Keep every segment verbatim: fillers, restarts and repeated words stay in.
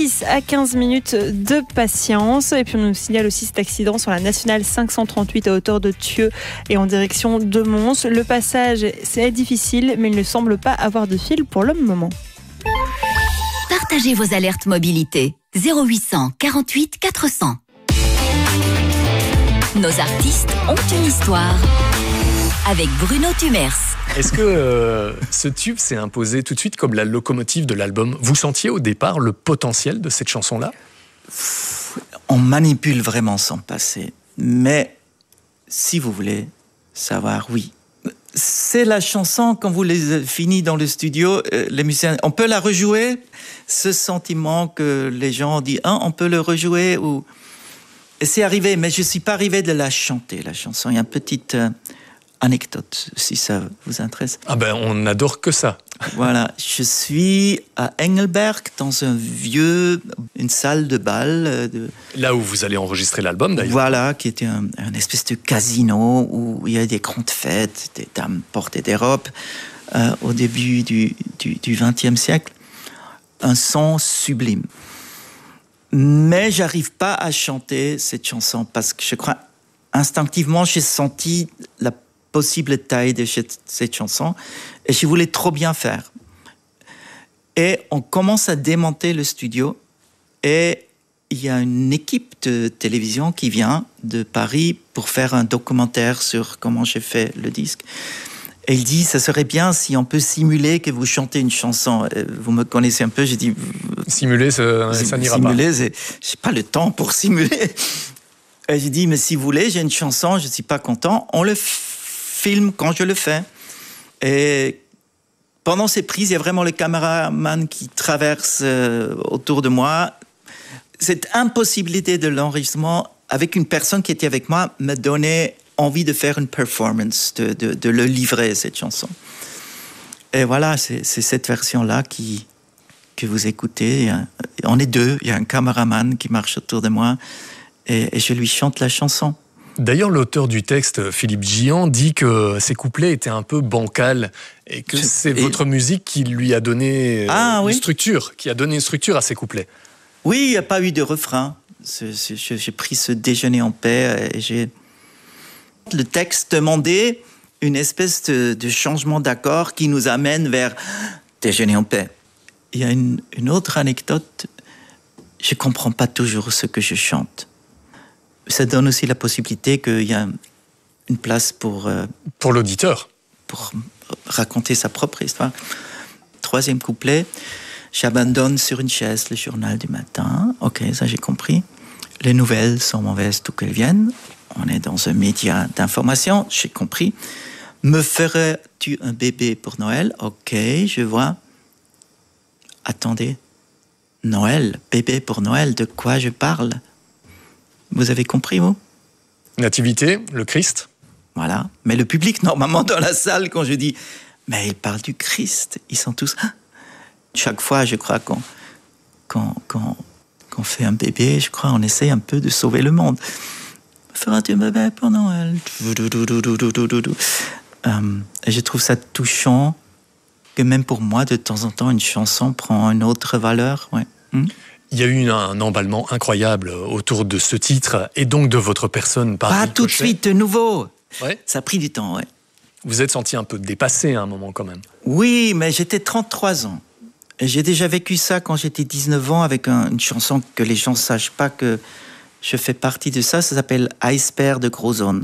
dix à quinze minutes de patience. Et puis on nous signale aussi cet accident sur la nationale cinq cent trente-huit à hauteur de Thieux et en direction de Mons. Le passage c'est difficile, mais il ne semble pas avoir de fil pour le moment. Partagez vos alertes mobilité. zéro huit cent quarante-huit quatre cents. Nos artistes ont une histoire. Avec Bruno Tumers. Est-ce que euh, ce tube s'est imposé tout de suite comme la locomotive de l'album ? Vous sentiez au départ le potentiel de cette chanson-là ? On manipule vraiment son passé. Mais si vous voulez savoir, oui. C'est la chanson, quand vous les finissez dans le studio, euh, les musiciens, on peut la rejouer. Ce sentiment que les gens ont dit, ah, on peut le rejouer. Ou... Et c'est arrivé, mais je ne suis pas arrivé de la chanter, la chanson. Il y a une petite... Euh, anecdote, si ça vous intéresse. Ah ben, on n'adore que ça. Voilà, je suis à Engelberg, dans un vieux, une salle de bal. De... Là où vous allez enregistrer l'album, d'ailleurs. Voilà, qui était un, un espèce de casino où il y a des grandes fêtes, des dames portaient des robes, euh, au début du, du, du vingtième siècle. Un son sublime. Mais j'arrive pas à chanter cette chanson parce que je crois, instinctivement, j'ai senti la possible taille de cette, cette chanson et je voulais trop bien faire. Et on commence à démonter le studio et il y a une équipe de télévision qui vient de Paris pour faire un documentaire sur comment j'ai fait le disque. Et il dit, ça serait bien si on peut simuler que vous chantez une chanson. Vous me connaissez un peu, j'ai dit... Simuler, ça, ça n'ira simuler, pas. Simuler, j'ai pas le temps pour simuler. Et j'ai dit, mais si vous voulez, j'ai une chanson, je ne suis pas content, on le filme quand je le fais. Et pendant ces prises, il y a vraiment le caméraman qui traverse euh, autour de moi. Cette impossibilité de l'enregistrement avec une personne qui était avec moi me donnait envie de faire une performance, de, de, de le livrer, cette chanson. Et voilà, c'est, c'est cette version-là qui, que vous écoutez. On est deux, il y a un caméraman qui marche autour de moi et, et je lui chante la chanson. D'ailleurs, l'auteur du texte, Philippe Gian, dit que ses couplets étaient un peu bancals et que c'est et... votre musique qui lui a donné ah, une oui. structure, qui a donné une structure à ses couplets. Oui, il n'y a pas eu de refrain. C'est, c'est, j'ai pris ce déjeuner en paix et j'ai... Le texte demandait une espèce de, de changement d'accord qui nous amène vers déjeuner en paix. Il y a une, une autre anecdote. Je ne comprends pas toujours ce que je chante. Ça donne aussi la possibilité qu'il y a une place pour... Euh, pour l'auditeur. Pour raconter sa propre histoire. Troisième couplet. J'abandonne sur une chaise le journal du matin. Ok, ça j'ai compris. Les nouvelles sont mauvaises d'où qu'elles viennent. On est dans un média d'information, j'ai compris. Me ferais-tu un bébé pour Noël? Ok, je vois. Attendez. Noël, bébé pour Noël, de quoi je parle? Vous avez compris, vous? Nativité, le Christ. Voilà. Mais le public, normalement, dans la salle, quand je dis « Mais il parle du Christ », ils sont tous... Chaque fois, je crois qu'on, qu'on, qu'on, qu'on fait un bébé, je crois, on essaie un peu de sauver le monde. « Feras-tu un bébé pour Noël ?» euh, Et je trouve ça touchant que même pour moi, de temps en temps, une chanson prend une autre valeur. Ouais. Hmm? Il y a eu un emballement incroyable autour de ce titre et donc de votre personne. Par Pas tout de suite, de nouveau. Ouais. Ça a pris du temps, ouais. Vous êtes senti un peu dépassé à un moment quand même. Oui, mais j'étais trente-trois ans. Et j'ai déjà vécu ça quand j'étais dix-neuf ans avec un, une chanson que les gens ne sachent pas que je fais partie de ça. Ça s'appelle Iceberg de Grozone.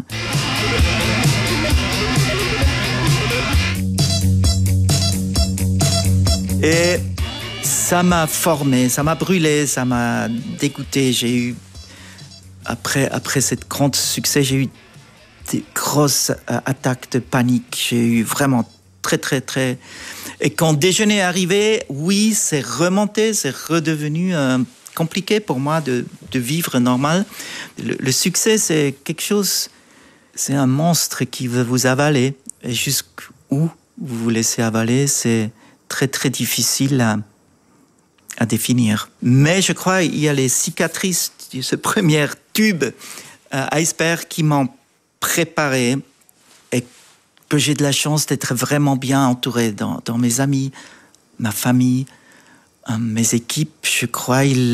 Et... ça m'a formé, ça m'a brûlé, ça m'a dégoûté. J'ai eu, après, après cette grande succès, j'ai eu des grosses euh, attaques de panique. J'ai eu vraiment très, très, très... Et quand déjeuner est arrivé, oui, c'est remonté, c'est redevenu euh, compliqué pour moi de, de vivre normal. Le, le succès, c'est quelque chose... C'est un monstre qui veut vous avaler. Et jusqu'où vous vous laissez avaler, c'est très, très difficile à... à définir. Mais je crois qu'il y a les cicatrices de ce premier tube euh, Iceberg qui m'ont préparé et que j'ai de la chance d'être vraiment bien entouré dans, dans mes amis, ma famille, euh, mes équipes. Je crois ils